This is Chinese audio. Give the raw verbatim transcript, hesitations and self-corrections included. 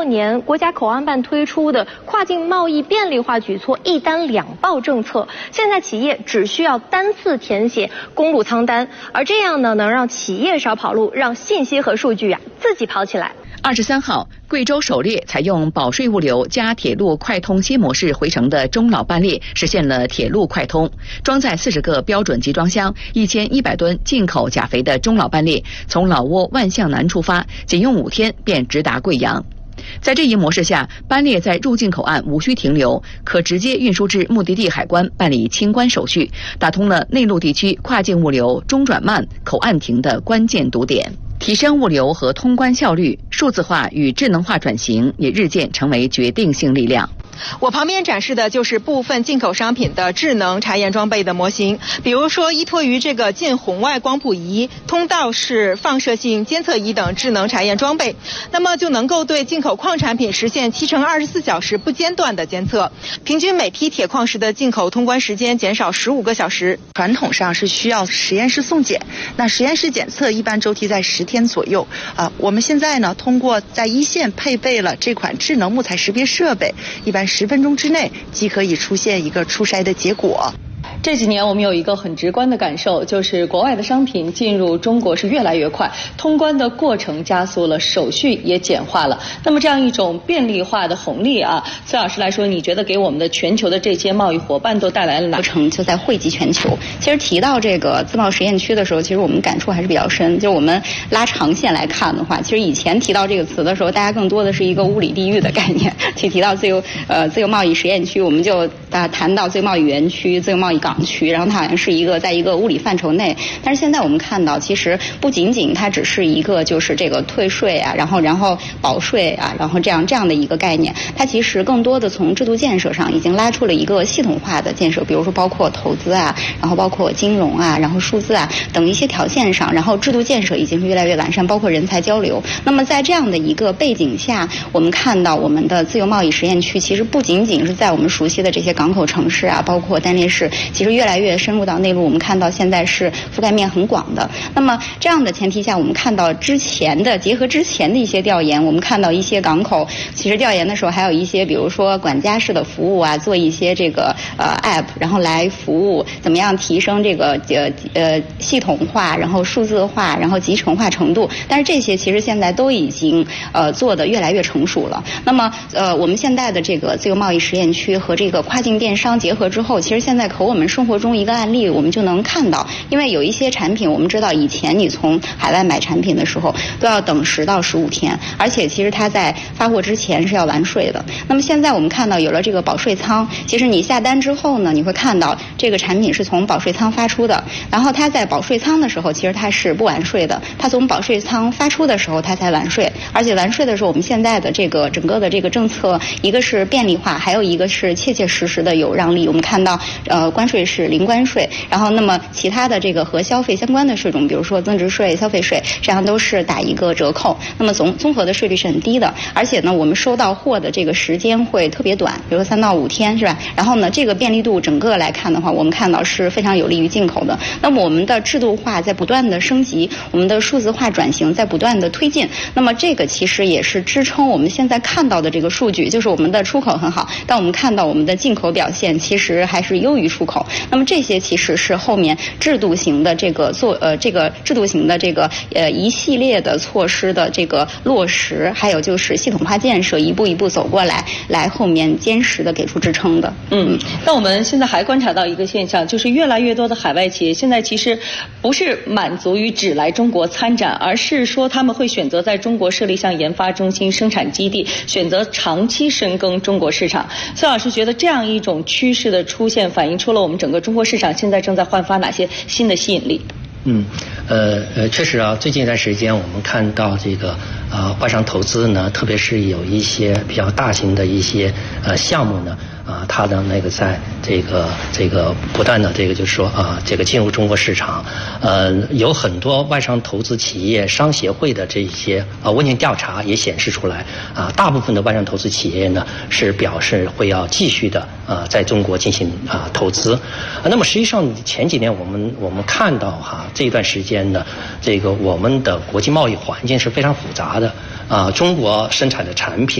六年，国家口岸办推出的跨境贸易便利化举措“一单两报”政策，现在企业只需要单次填写公路仓单，而这样呢，能让企业少跑路，让信息和数据啊自己跑起来。 二十三号，贵州首列采用保税物流加铁路快通新模式回程的中老班列实现了铁路快通。装载四十个标准集装箱、一千一百吨进口钾肥的中老班列，从老挝万象南出发，仅用五天便直达贵阳。在这一模式下，班列在入境口岸无需停留，可直接运输至目的地海关办理清关手续，打通了内陆地区跨境物流中转慢口岸停的关键堵点。提升物流和通关效率，数字化与智能化转型也日渐成为决定性力量。 我旁边展示的就是部分进口商品的智能查验装备的模型，比如说依托于这个近红外光谱仪、通道式放射性监测仪等智能查验装备，那么就能够对进口矿产品实现七乘二十四小时不间断的监测，平均每批铁矿石的进口通关时间减少十五个小时。 传统上是需要实验室送检，那实验室检测一般周期在十天左右啊。我们现在呢，通过在一线配备了这款智能木材识别设备，一般十分钟之内即可以出现一个出筛的结果。 这几年我们有一个很直观的感受，就是国外的商品进入中国是越来越快，通关的过程加速了，手续也简化了。那么这样一种便利化的红利啊，崔老师来说，你觉得给我们的全球的这些贸易伙伴都带来了哪？ 过程就在惠及全球。其实提到这个自贸实验区的时候，其实我们感触还是比较深。就是我们拉长线来看的话，其实以前提到这个词的时候，大家更多的是一个物理地域的概念。去提到自由呃自由贸易实验区，我们就啊谈到自由贸易园区、自由贸易港区，然后它好像是一个在一个物理范畴内。但是现在我们看到，其实不仅仅它只是一个就是这个退税啊，然后然后保税啊，然后这样这样的一个概念，它其实更多的从制度建设上已经拉出了一个系统化的建设，比如说包括投资啊，然后包括金融啊，然后数字啊等一些条线上，然后制度建设已经是越来越完善，包括人才交流。那么在这样的一个背景下，我们看到我们的自由贸易实验区其实不仅仅是在我们熟悉的这些港口城市啊，包括单列市，其实越来越深入到内陆，我们看到现在是覆盖面很广的。那么这样的前提下，我们看到之前的结合之前的一些调研，我们看到一些港口其实调研的时候还有一些比如说管家式的服务啊，做一些这个呃 app， 然后来服务怎么样提升这个呃呃系统化，然后数字化，然后集成化程度。但是这些其实现在都已经呃做得越来越成熟了。那么呃我们现在的这个自由贸易实验区和这个跨境电商结合之后，其实现在和我们生活中一个案例我们就能看到，因为有一些产品我们知道以前你从海外买产品的时候都要等十到十五天，而且其实它在发货之前是要完税的。那么现在我们看到有了这个保税仓，其实你下单之后呢，你会看到这个产品是从保税仓发出的，然后它在保税仓的时候其实它是不完税的，它从保税仓发出的时候它才完税，而且完税的时候我们现在的这个整个的这个政策，一个是便利化，还有一个是切切实实的有让利。我们看到呃关税是零关税，然后那么其他的这个和消费相关的税种，比如说增值税、消费税，这样都是打一个折扣，那么总综合的税率是很低的，而且呢我们收到货的这个时间会特别短，比如说三到五天是吧？然后呢这个便利度整个来看的话，我们看到是非常有利于进口的。那么我们的制度化在不断的升级，我们的数字化转型在不断的推进，那么这个其实也是支撑我们现在看到的这个数据，就是我们的出口很好，但我们看到我们的进口表现其实还是优于出口。那么这些其实是后面制度型的这个做呃这个制度型的这个呃一系列的措施的这个落实，还有就是系统化建设一步一步走过来，来后面坚实的给出支撑的。 嗯，那我们现在还观察到一个现象，就是越来越多的海外企业现在其实不是满足于只来中国参展，而是说他们会选择在中国设立像研发中心、生产基地，选择长期深耕中国市场。孙老师觉得这样一种趋势的出现，反映出了我们整个中国市场现在正在焕发哪些新的吸引力？ 嗯，呃呃，确实啊，最近一段时间我们看到这个呃外商投资呢，特别是有一些比较大型的一些呃项目呢。啊，它的那个在这个这个不断的这个就是说啊，这个进入中国市场，呃，有很多外商投资企业商协会的这些啊问卷调查也显示出来，啊，大部分的外商投资企业呢是表示会要继续的啊在中国进行啊投资。啊，那么实际上前几年我们我们看到哈这一段时间呢，这个我们的国际贸易环境是非常复杂的啊，中国生产的产品。